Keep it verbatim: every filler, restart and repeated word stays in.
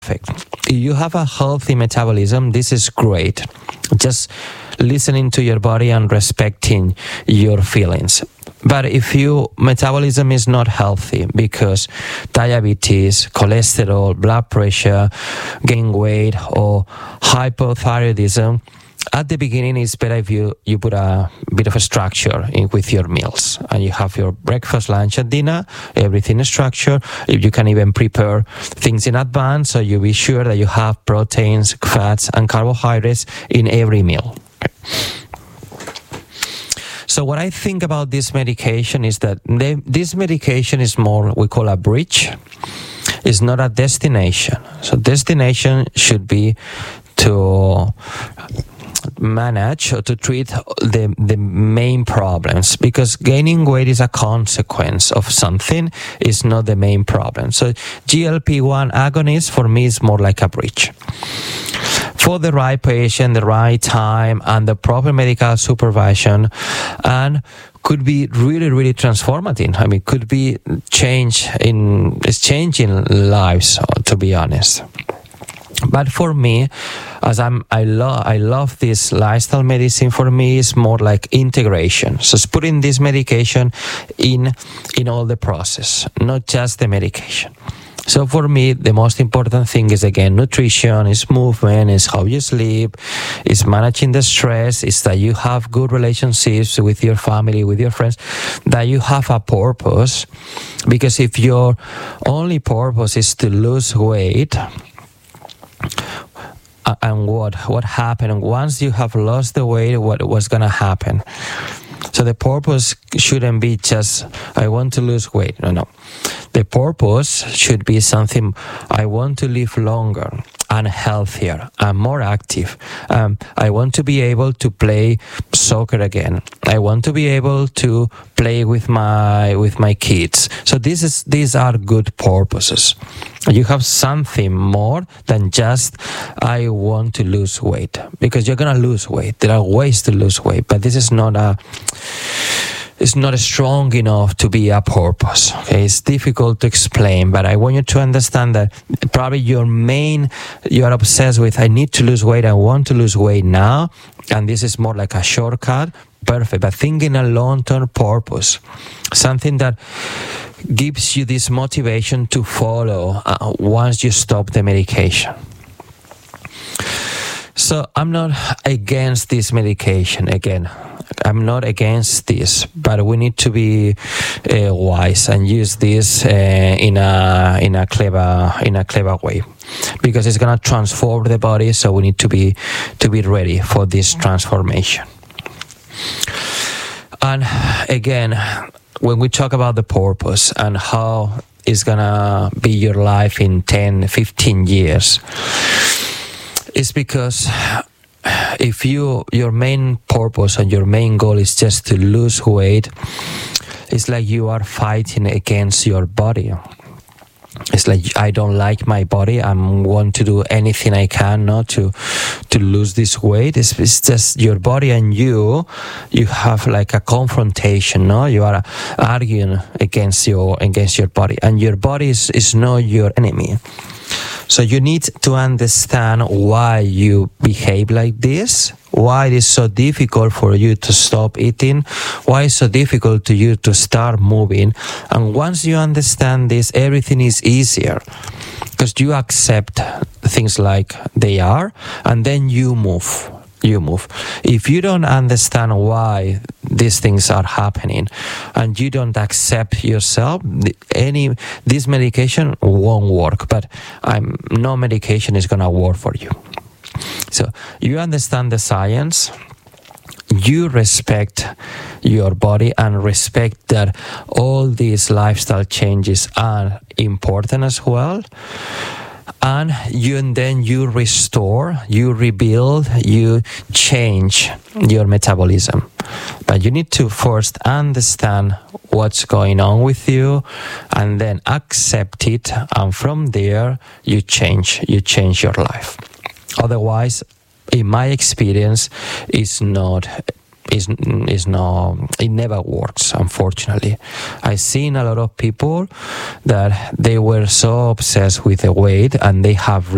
If you have a healthy metabolism, this is great. Just listening to your body and respecting your feelings. But if your metabolism is not healthy because diabetes, cholesterol, blood pressure, gain weight, or hypothyroidism, at the beginning, it's better if you, you put a bit of a structure in with your meals. And you have your breakfast, lunch, and dinner, everything is structured. You can even prepare things in advance, so you be sure that you have proteins, fats, and carbohydrates in every meal. So what I think about this medication is that they, this medication is more, we call a bridge. It's not a destination. So destination should be to manage or to treat the the main problems, because gaining weight is a consequence of something, is not the main problem. So G L P one agonist for me is more like a bridge for the right patient, the right time, and the proper medical supervision, and could be really, really transformative. I mean, could be change in, it's changing lives, to be honest. But for me, as I'm, I love, I love this lifestyle medicine. For me, it's more like integration. So it's putting this medication in, in all the process, not just the medication. So for me, the most important thing is, again, nutrition, is movement, is how you sleep, is managing the stress, is that you have good relationships with your family, with your friends, that you have a purpose. Because if your only purpose is to lose weight, and what what happened once you have lost the weight, what was going to happen? So the purpose shouldn't be just, I want to lose weight. No, no. The purpose should be something, I want to live longer and healthier and more active. Um, I want to be able to play soccer again. I want to be able to play with my with my kids. So this is these are good purposes. You have something more than just, I want to lose weight, because you're gonna lose weight. There are ways to lose weight, but this is not a it's not strong enough to be a purpose. Okay, it's difficult to explain, but I want you to understand that probably your main, you are obsessed with, I need to lose weight, I want to lose weight now, and this is more like a shortcut. Perfect, but think in a long-term purpose, something that gives you this motivation to follow uh, once you stop the medication. So I'm not against this medication. Again, I'm not against this, but we need to be uh, wise and use this uh, in a in a clever in a clever way, because it's gonna transform the body. So we need to be to be ready for this transformation. And again, when we talk about the purpose and how it's gonna be your life in ten, fifteen years, it's because if you your main purpose and your main goal is just to lose weight, it's like you are fighting against your body. It's like, I don't like my body, I want to do anything I can not to to lose this weight. It's, it's just your body and you you have like a confrontation, no? You are arguing against your against your body, and your body is, is not your enemy. So you need to understand why you behave like this, why it is so difficult for you to stop eating, why it's so difficult to you to start moving. And once you understand this, everything is easier, because you accept things like they are, and then you move. You move. If you don't understand why these things are happening, and you don't accept yourself, any this medication won't work. But I'm, no medication is gonna work for you. So you understand the science. You respect your body and respect that all these lifestyle changes are important as well. And you and then you restore, you rebuild, you change your metabolism. But you need to first understand what's going on with you, and then accept it, and from there you change, you change your life. Otherwise, in my experience, it's not is is not it never works, unfortunately. I've seen a lot of people that they were so obsessed with the weight, and they have